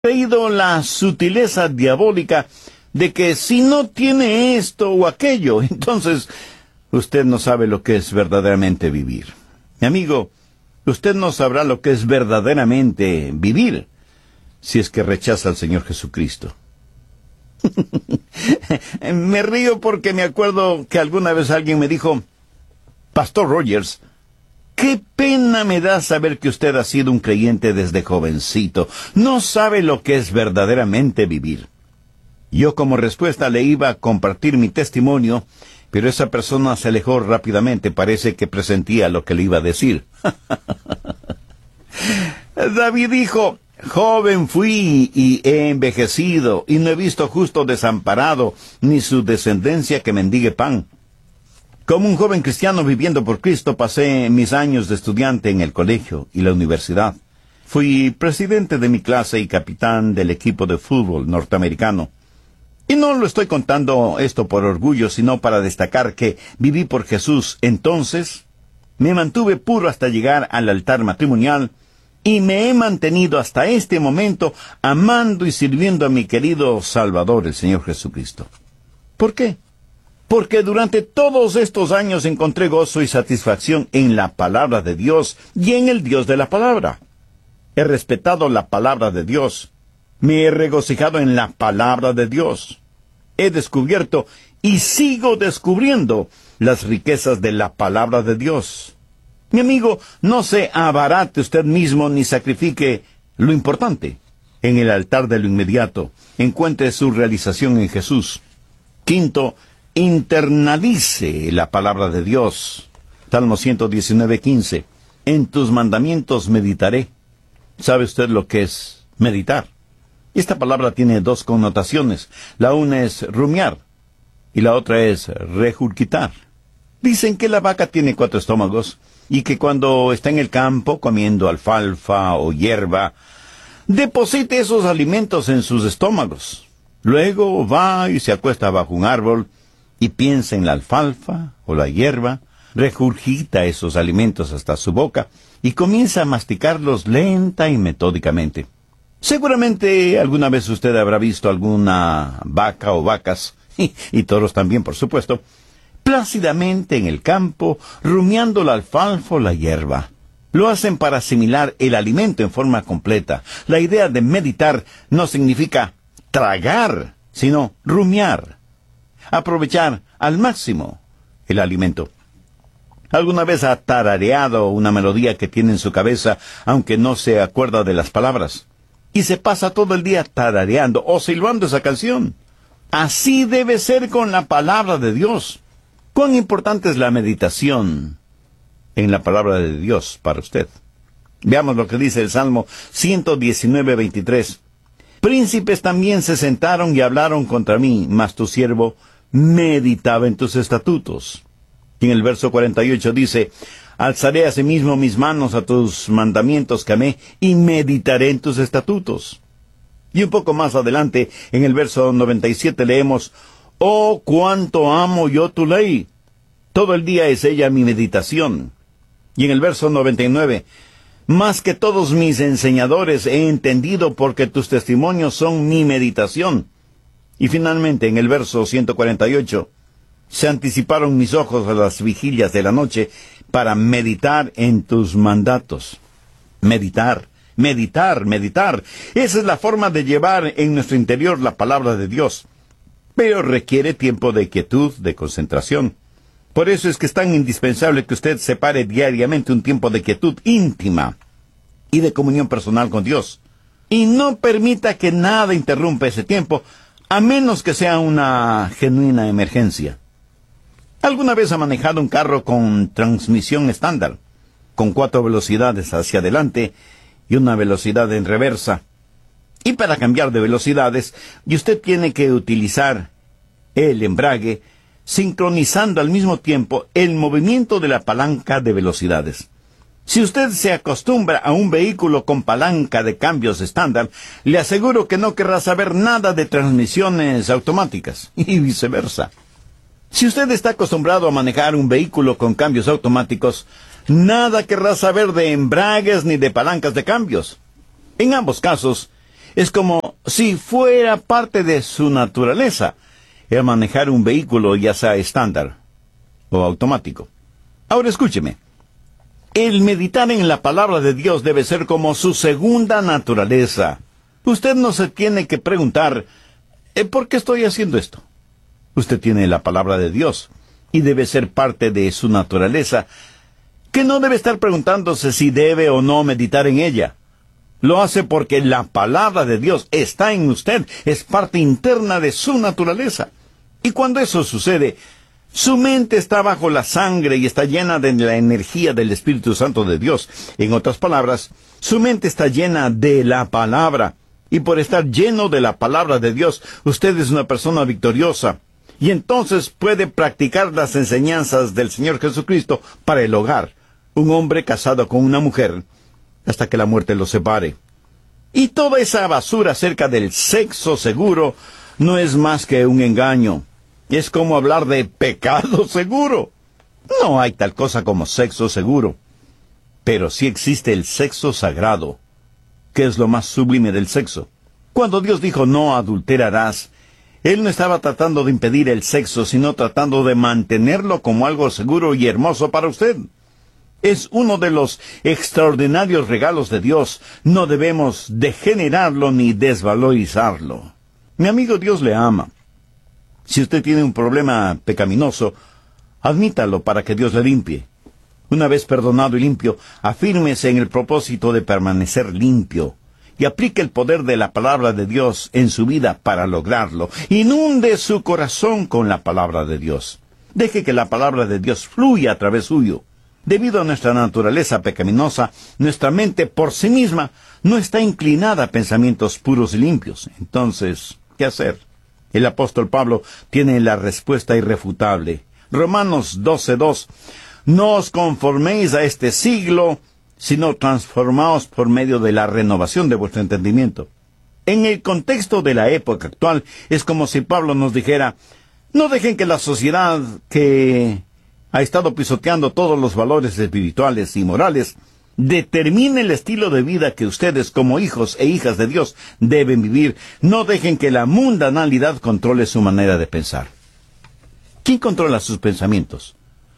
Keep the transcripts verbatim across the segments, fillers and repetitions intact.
creído la sutileza diabólica de que si no tiene esto o aquello, entonces usted no sabe lo que es verdaderamente vivir. Mi amigo, usted no sabrá lo que es verdaderamente vivir si es que rechaza al Señor Jesucristo. Me río porque me acuerdo que alguna vez alguien me dijo: Pastor Rogers, qué pena me da saber que usted ha sido un creyente desde jovencito. No sabe lo que es verdaderamente vivir. Yo como respuesta le iba a compartir mi testimonio, pero esa persona se alejó rápidamente. Parece que presentía lo que le iba a decir. David dijo: joven fui y he envejecido, y no he visto justo desamparado, ni su descendencia que mendigue pan. Como un joven cristiano viviendo por Cristo, pasé mis años de estudiante en el colegio y la universidad. Fui presidente de mi clase y capitán del equipo de fútbol norteamericano. Y no lo estoy contando esto por orgullo, sino para destacar que viví por Jesús. Entonces, me mantuve puro hasta llegar al altar matrimonial, y me he mantenido hasta este momento amando y sirviendo a mi querido Salvador, el Señor Jesucristo. ¿Por qué? Porque durante todos estos años encontré gozo y satisfacción en la palabra de Dios y en el Dios de la palabra. He respetado la palabra de Dios. Me he regocijado en la palabra de Dios. He descubierto y sigo descubriendo las riquezas de la palabra de Dios. Mi amigo, no se abarate usted mismo ni sacrifique lo importante. En el altar de lo inmediato, encuentre su realización en Jesús. Quinto, internalice la palabra de Dios. Salmo ciento diecinueve, quince. En tus mandamientos meditaré. ¿Sabe usted lo que es meditar? Esta palabra tiene dos connotaciones. La una es rumiar y la otra es regurgitar. Dicen que la vaca tiene cuatro estómagos y que cuando está en el campo comiendo alfalfa o hierba, deposita esos alimentos en sus estómagos. Luego va y se acuesta bajo un árbol y piensa en la alfalfa o la hierba, regurgita esos alimentos hasta su boca y comienza a masticarlos lenta y metódicamente. Seguramente alguna vez usted habrá visto alguna vaca o vacas, y, y toros también, por supuesto, plácidamente en el campo, rumiando la alfalfa o la hierba. Lo hacen para asimilar el alimento en forma completa. La idea de meditar no significa tragar, sino rumiar. Aprovechar al máximo el alimento. ¿Alguna vez ha tarareado una melodía que tiene en su cabeza, aunque no se acuerda de las palabras? Y se pasa todo el día tarareando o silbando esa canción. Así debe ser con la palabra de Dios. ¿Cuán importante es la meditación en la palabra de Dios para usted? Veamos lo que dice el Salmo ciento diecinueve, veintitrés. Príncipes también se sentaron y hablaron contra mí, mas tu siervo meditaba en tus estatutos. Y en el verso cuarenta y ocho dice: alzaré asimismo mis manos a tus mandamientos que amé, y meditaré en tus estatutos. Y un poco más adelante, en el verso noventa y siete leemos: oh, cuánto amo yo tu ley. Todo el día es ella mi meditación. Y en el verso noventa y nueve, más que todos mis enseñadores he entendido, porque tus testimonios son mi meditación. Y finalmente, en el verso ciento cuarenta y ocho, se anticiparon mis ojos a las vigilias de la noche para meditar en tus mandatos. Meditar, meditar, meditar. Esa es la forma de llevar en nuestro interior la palabra de Dios. Pero requiere tiempo de quietud, de concentración. Por eso es que es tan indispensable que usted separe diariamente un tiempo de quietud íntima y de comunión personal con Dios. Y no permita que nada interrumpa ese tiempo, a menos que sea una genuina emergencia. ¿Alguna vez ha manejado un carro con transmisión estándar, con cuatro velocidades hacia adelante y una velocidad en reversa? Y para cambiar de velocidades, y usted tiene que utilizar el embrague, sincronizando al mismo tiempo el movimiento de la palanca de velocidades. Si usted se acostumbra a un vehículo con palanca de cambios estándar, le aseguro que no querrá saber nada de transmisiones automáticas, y viceversa. Si usted está acostumbrado a manejar un vehículo con cambios automáticos, nada querrá saber de embragues ni de palancas de cambios. En ambos casos, Es como si fuera parte de su naturaleza el manejar un vehículo, ya sea estándar o automático. Ahora escúcheme. El meditar en la palabra de Dios debe ser como su segunda naturaleza. Usted no se tiene que preguntar, ¿por qué estoy haciendo esto? Usted tiene la palabra de Dios y debe ser parte de su naturaleza, que no debe estar preguntándose si debe o no meditar en ella. Lo hace porque la palabra de Dios está en usted, es parte interna de su naturaleza. Y cuando eso sucede, su mente está bajo la sangre y está llena de la energía del Espíritu Santo de Dios. En otras palabras, su mente está llena de la palabra. Y por estar lleno de la palabra de Dios, usted es una persona victoriosa. Y entonces puede practicar las enseñanzas del Señor Jesucristo para el hogar. Un hombre casado con una mujer, hasta que la muerte los separe. Y toda esa basura acerca del sexo seguro no es más que un engaño. Es como hablar de pecado seguro. No hay tal cosa como sexo seguro. Pero sí existe el sexo sagrado, que es lo más sublime del sexo. Cuando Dios dijo no adulterarás, Él no estaba tratando de impedir el sexo, sino tratando de mantenerlo como algo seguro y hermoso para usted. Es uno de los extraordinarios regalos de Dios. No debemos degenerarlo ni desvalorizarlo. Mi amigo, Dios le ama. Si usted tiene un problema pecaminoso, admítalo para que Dios le limpie. Una vez perdonado y limpio, afírmese en el propósito de permanecer limpio y aplique el poder de la palabra de Dios en su vida para lograrlo. Inunde su corazón con la palabra de Dios. Deje que la palabra de Dios fluya a través suyo. Debido a nuestra naturaleza pecaminosa, nuestra mente por sí misma no está inclinada a pensamientos puros y limpios. Entonces, ¿qué hacer? El apóstol Pablo tiene la respuesta irrefutable. Romanos doce dos. No os conforméis a este siglo, sino transformaos por medio de la renovación de vuestro entendimiento. En el contexto de la época actual, es como si Pablo nos dijera, no dejen que la sociedad que ha estado pisoteando todos los valores espirituales y morales determine el estilo de vida que ustedes como hijos e hijas de Dios deben vivir. No dejen que la mundanalidad controle su manera de pensar. ¿Quién controla sus pensamientos?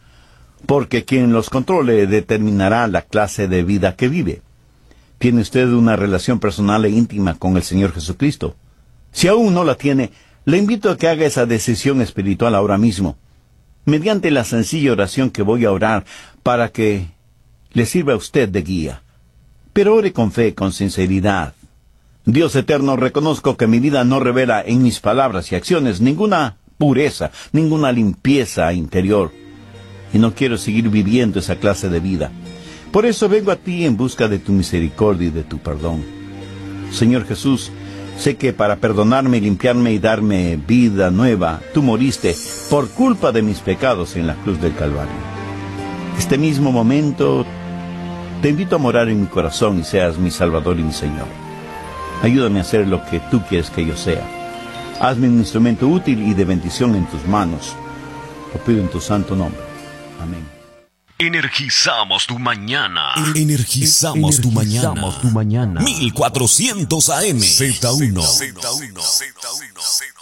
Porque quien los controle determinará la clase de vida que vive. ¿Tiene usted una relación personal e íntima con el Señor Jesucristo? Si aún no la tiene, le invito a que haga esa decisión espiritual ahora mismo, mediante la sencilla oración que voy a orar para que le sirva a usted de guía. Pero ore con fe, con sinceridad. Dios eterno, reconozco que mi vida no revela en mis palabras y acciones ninguna pureza, ninguna limpieza interior. Y no quiero seguir viviendo esa clase de vida. Por eso vengo a ti en busca de tu misericordia y de tu perdón. Señor Jesús, sé que para perdonarme, limpiarme y darme vida nueva, tú moriste por culpa de mis pecados en la cruz del Calvario. Este mismo momento te invito a morar en mi corazón y seas mi Salvador y mi Señor. Ayúdame a ser lo que tú quieres que yo sea. Hazme un instrumento útil y de bendición en tus manos. Lo pido en tu santo nombre. Amén. Energizamos tu mañana. Energizamos, tu mañana. tu mañana. mil cuatrocientos A M. Z uno. Z uno. Z uno.